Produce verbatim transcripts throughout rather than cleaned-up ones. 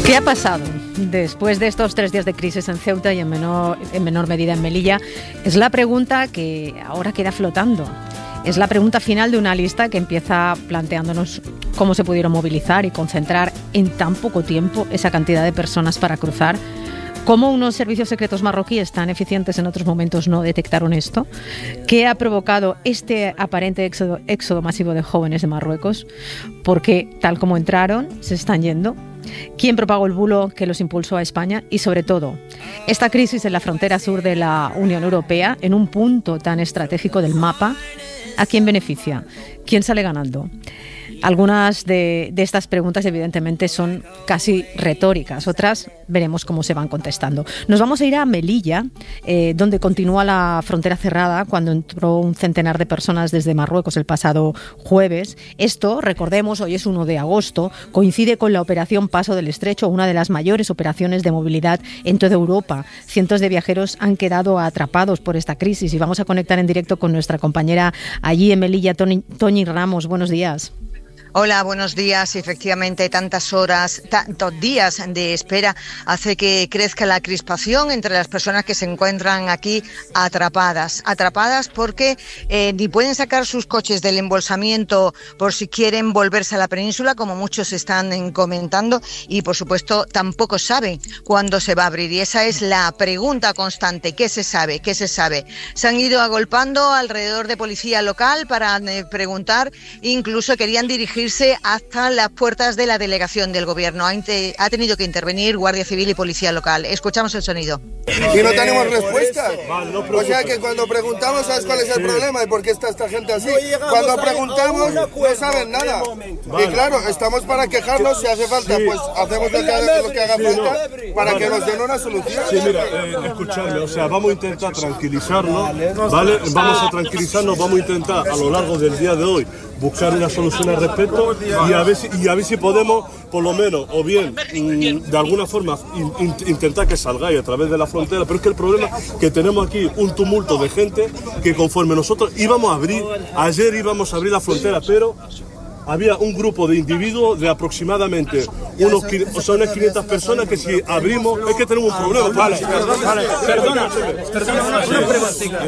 ¿Qué ha pasado después de estos tres días de crisis en Ceuta y en menor, en menor medida en Melilla? Es la pregunta que ahora queda flotando. Es la pregunta final de una lista que empieza planteándonos cómo se pudieron movilizar y concentrar en tan poco tiempo esa cantidad de personas para cruzar. ¿Cómo unos servicios secretos marroquíes tan eficientes en otros momentos no detectaron esto? ¿Qué ha provocado este aparente éxodo, éxodo masivo de jóvenes de Marruecos? Porque tal como entraron, se están yendo. ¿Quién propagó el bulo que los impulsó a España? Y sobre todo, esta crisis en la frontera sur de la Unión Europea, en un punto tan estratégico del mapa, ¿a quién beneficia? ¿Quién sale ganando? Algunas de, de estas preguntas evidentemente son casi retóricas, otras veremos cómo se van contestando. Nos vamos a ir a Melilla, eh, donde continúa la frontera cerrada cuando entró un centenar de personas desde Marruecos el pasado jueves. Esto, recordemos, hoy es uno de agosto, coincide con la operación Paso del Estrecho, una de las mayores operaciones de movilidad en toda Europa. Cientos de viajeros han quedado atrapados por esta crisis y vamos a conectar en directo con nuestra compañera allí en Melilla, Toni, Toñi Ramos. Buenos días. Hola, buenos días. Efectivamente, tantas horas, tantos días de espera hace que crezca la crispación entre las personas que se encuentran aquí atrapadas. Atrapadas porque eh, ni pueden sacar sus coches del embolsamiento por si quieren volverse a la península, como muchos están comentando, y por supuesto tampoco saben cuándo se va a abrir. Y esa es la pregunta constante. ¿Qué se sabe? ¿Qué se sabe? Se han ido agolpando alrededor de policía local para eh, preguntar, incluso querían dirigir hasta las puertas de la delegación del gobierno. Ha, inter- ha tenido que intervenir Guardia Civil y Policía Local. Escuchamos el sonido. Y no tenemos respuesta. O sea que cuando preguntamos, ¿sabes cuál es el problema y por qué está esta gente así? Cuando preguntamos, no saben nada. Y claro, estamos para quejarnos. Si hace falta, pues hacemos lo que haga, lo que haga falta para que nos den una solución. Sí, mira, eh, escuchadme, o sea, vamos a intentar tranquilizarnos, ¿vale? Vamos a tranquilizarnos, vamos a intentar a lo largo del día de hoy buscar una solución al respecto y a ver si, y a ver si podemos, por lo menos, o bien, de alguna forma, in, in, intentar que salgáis a través de la frontera. Pero es que el problema es que tenemos aquí un tumulto de gente que conforme nosotros íbamos a abrir, ayer íbamos a abrir la frontera, pero había un grupo de individuos de aproximadamente unos, o sea, unas quinientas personas que si abrimos es que tenemos un problema. Vale, vale, perdona, perdona, una preguntita.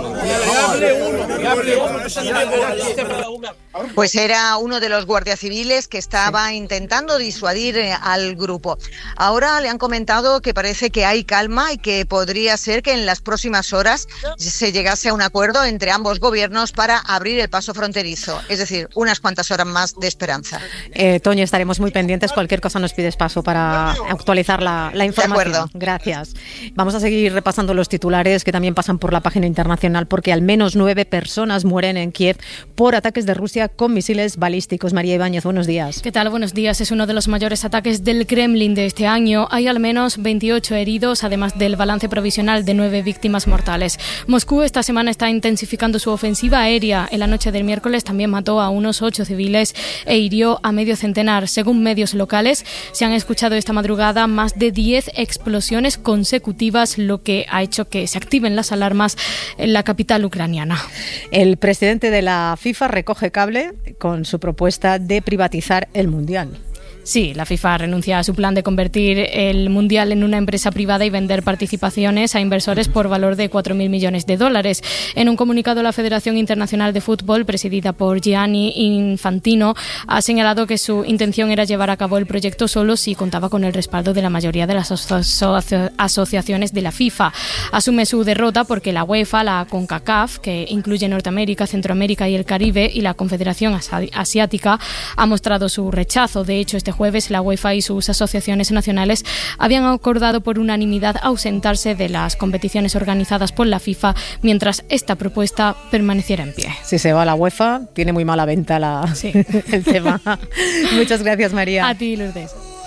Pues era uno de los guardias civiles que estaba intentando disuadir al grupo. Ahora le han comentado que parece que hay calma y que podría ser que en las próximas horas se llegase a un acuerdo entre ambos gobiernos para abrir el paso fronterizo, es decir, unas cuantas horas más de esperanza. Eh, Toño, estaremos muy pendientes. Cualquier cosa nos pides paso para actualizar la, la información. De acuerdo. Gracias. Vamos a seguir repasando los titulares que también pasan por la página internacional, porque al menos nueve personas mueren en Kiev por ataques de Rusia con misiles balísticos. María Ibáñez, buenos días. ¿Qué tal? Buenos días. Es uno de los mayores ataques del Kremlin de este año. Hay al menos veintiocho heridos, además del balance provisional de nueve víctimas mortales. Moscú esta semana está intensificando su ofensiva aérea. En la noche del miércoles también mató a unos ocho civiles e hirió a medio centenar. Según medios locales, se han escuchado esta madrugada más de diez explosiones consecutivas, lo que ha hecho que se activen las alarmas en la capital ucraniana. El presidente de la FIFA recoge cable con su propuesta de privatizar el Mundial. Sí, la FIFA renuncia a su plan de convertir el Mundial en una empresa privada y vender participaciones a inversores por valor de cuatro mil millones de dólares. En un comunicado, la Federación Internacional de Fútbol, presidida por Gianni Infantino, ha señalado que su intención era llevar a cabo el proyecto solo si contaba con el respaldo de la mayoría de las aso- asociaciones de la FIFA. Asume su derrota porque la UEFA, la CONCACAF, que incluye Norteamérica, Centroamérica y el Caribe, y la Confederación Asiática, ha mostrado su rechazo. De hecho, este jueves la UEFA y sus asociaciones nacionales habían acordado por unanimidad ausentarse de las competiciones organizadas por la FIFA mientras esta propuesta permaneciera en pie. Si se va a la UEFA, tiene muy mala venta la, sí. el tema. Muchas gracias, María. A ti, Lourdes.